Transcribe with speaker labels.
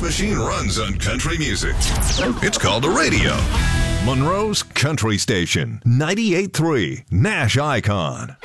Speaker 1: machine runs on country music. It's called a radio. Monroe's Country Station, 98.3 Nash Icon.